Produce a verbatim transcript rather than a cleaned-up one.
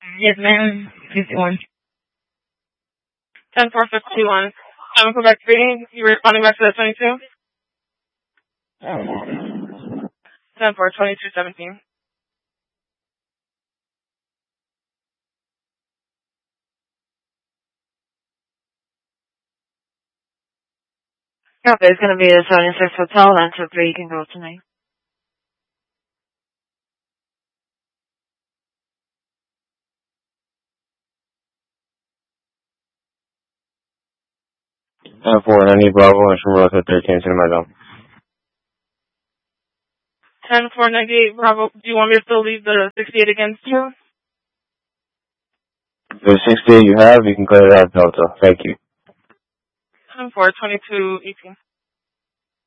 Yes, ma'am. fifty-one. ten four fifty-one. I'm going back to reading. You were responding back to that twenty-two? ten four twenty-two seventeen. Okay, it's going to be a seventy-six hotel, and two three, you can go tonight. ten four ninety Bravo and Shimrosa thirteen to my zone. ten four ninety-eight Bravo. Do you want me to still leave the sixty-eight against you? The sixty-eight you have, you can clear it out, Delta. Thank you. ten four twenty-two eighteen.